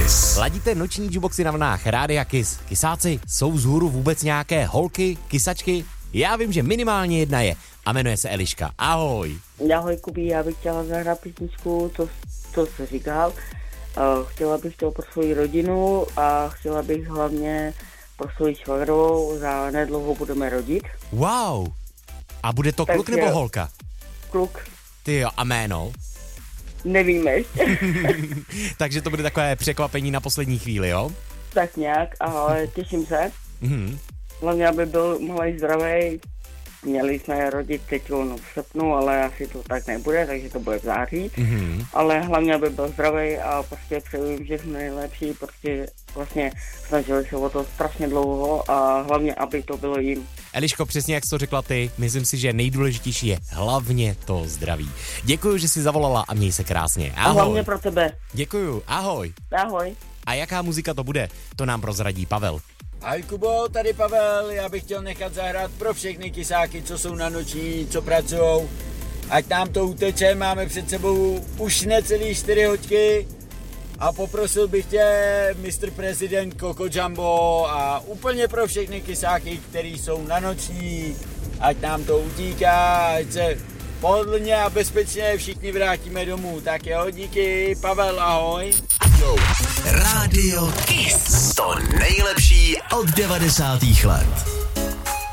Kiss. Ladíte noční jukeboxy na vlnách Rádia Kiss. Kysáci, jsou vzhůru vůbec nějaké holky, kysačky? Já vím, že minimálně jedna je a jmenuje se Eliška. Ahoj. Ahoj Kubí, já bych chtěla zahrát písničku, co jsi říkal. Chtěla bych to pro svou rodinu a chtěla bych hlavně pro svou švagrovou, za nedlouho budeme rodit. Wow. A bude to kluk nebo holka? Kluk. Ty jo, a jméno? Nevíme ještě. Takže to bude takové překvapení na poslední chvíli, jo? Tak nějak, ale těším se. Mhm. Hlavně, aby byl malý zdravý. Měli jsme rodit teď v srpnu, ale asi to tak nebude, takže to bude v září. Mhm. Ale hlavně, aby byl zdravý a prostě přeju jim všechno nejlepší, protože vlastně snažili se o to strašně dlouho a hlavně, aby to bylo jim. Eliško, přesně jak jsi to řekla ty, myslím si, že nejdůležitější je hlavně to zdraví. Děkuju, že jsi zavolala a měj se krásně. Ahoj. A hlavně pro tebe. Děkuju, ahoj. Ahoj. A jaká muzika to bude? To nám prozradí Pavel. Ahoj Kubo, tady Pavel, já bych chtěl nechat zahrát pro všechny kysáky, co jsou na noční, co pracujou. Ať nám to uteče, máme před sebou už necelý 4 hodiny a poprosil bych tě, Mr. President Coco Jumbo a úplně pro všechny kysáky, který jsou na noční, ať nám to utíká, ať se pohodlně a bezpečně všichni vrátíme domů. Tak jo, díky, Pavel, ahoj. Rádio Kiss. To nejlepší od 90. let.